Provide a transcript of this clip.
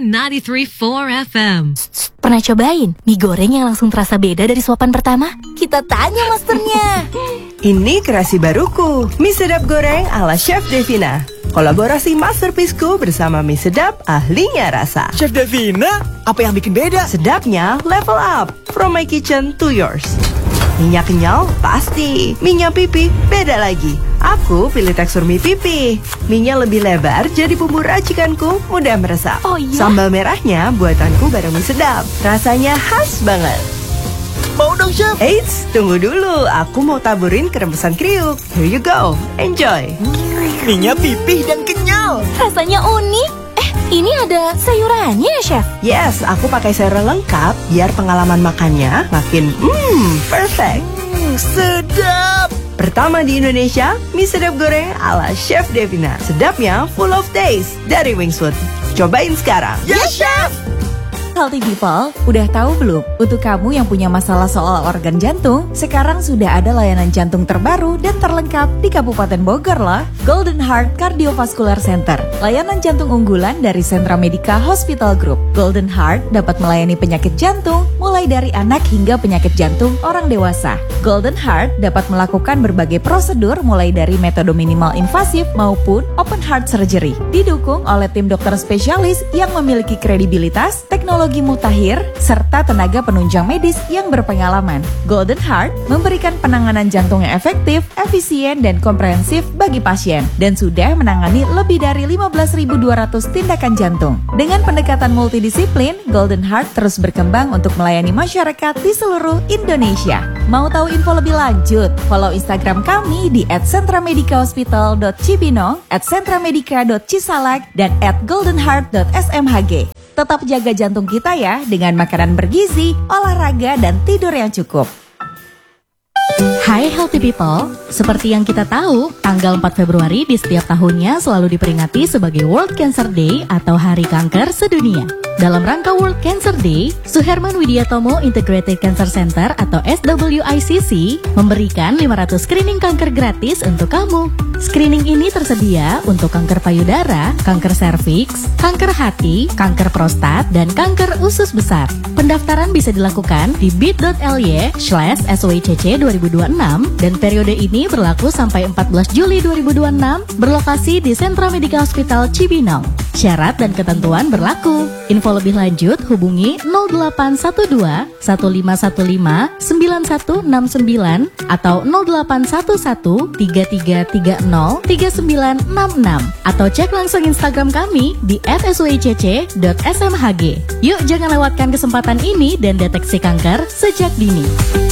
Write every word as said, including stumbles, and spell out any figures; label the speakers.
Speaker 1: sembilan tiga empat F M.
Speaker 2: Pernah cobain mie goreng yang langsung terasa beda dari suapan pertama? Kita tanya masternya.
Speaker 3: Ini kreasi baruku, mie sedap goreng ala Chef Devina. Kolaborasi masterpieceku bersama mie sedap ahlinya rasa.
Speaker 4: Chef Devina, apa yang bikin beda?
Speaker 3: Sedapnya level up, from my kitchen to yours. Minyak kenyal? Pasti. Minyak pipi? Beda lagi. Aku pilih tekstur mie pipi. Minyak lebih lebar, jadi bumbu racikanku mudah meresap.
Speaker 2: Oh iya?
Speaker 3: Sambal merahnya buatanku bareng mie sedap. Rasanya khas banget.
Speaker 4: Mau dong, Chef.
Speaker 3: Eits, tunggu dulu. Aku mau taburin keremesan kriuk. Here you go. Enjoy.
Speaker 4: Minyak pipih dan kenyal.
Speaker 2: Rasanya unik. Eh, ini ada sayurannya ya, Chef?
Speaker 3: Yes, aku pakai sayuran lengkap biar pengalaman makannya makin hmm, perfect.
Speaker 4: Hmm, sedap.
Speaker 3: Pertama di Indonesia, mie sedap goreng ala Chef Devina. Sedapnya full of taste dari Wingswood. Cobain sekarang.
Speaker 4: Yes, Chef.
Speaker 5: Healthy people, udah tahu belum? Untuk kamu yang punya masalah soal organ jantung, sekarang sudah ada layanan jantung terbaru dan terlengkap di Kabupaten Bogor loh. Golden Heart Cardiovascular Center, layanan jantung unggulan dari Sentra Medica Hospital Group. Golden Heart dapat melayani penyakit jantung, mulai dari anak hingga penyakit jantung orang dewasa. Golden Heart dapat melakukan berbagai prosedur mulai dari metode minimal invasif maupun open heart surgery. Didukung oleh tim dokter spesialis yang memiliki kredibilitas, teknologi mutakhir, serta tenaga penunjang medis yang berpengalaman. Golden Heart memberikan penanganan jantung yang efektif, efisien, dan komprehensif bagi pasien, dan sudah menangani lebih dari lima belas ribu dua ratus tindakan jantung. Dengan pendekatan multidisiplin, Golden Heart terus berkembang untuk melayani masyarakat di seluruh Indonesia. Mau tahu info lebih lanjut? Follow Instagram kami di et sentramedica hospital dot cibinong, et sentramedica dot cisalak, dan et goldenheart dot smhg. Tetap jaga jantung kita ya dengan makanan bergizi, olahraga, dan tidur yang cukup.
Speaker 2: Hai healthy people, seperti yang kita tahu, tanggal empat Februari di setiap tahunnya selalu diperingati sebagai World Cancer Day atau Hari Kanker Sedunia. Dalam rangka World Cancer Day, Suherman Widiatomo Integrated Cancer Center atau S W I C C memberikan lima ratus screening kanker gratis untuk kamu. Screening ini tersedia untuk kanker payudara, kanker serviks, kanker hati, kanker prostat, dan kanker usus besar. Pendaftaran bisa dilakukan di bit.ly slash swicc dua ribu dua puluh enam dan periode ini berlaku sampai empat belas Juli dua ribu dua puluh enam, berlokasi di Sentra Medica Hospital Cibinong. Syarat dan ketentuan berlaku. Info lebih lanjut hubungi nol delapan satu dua, satu lima satu lima, sembilan satu enam sembilan atau nol delapan satu satu, tiga tiga tiga nol, tiga sembilan enam enam atau cek langsung Instagram kami di et swicc dot smhg. Yuk jangan lewatkan kesempatan ini dan deteksi kanker sejak dini.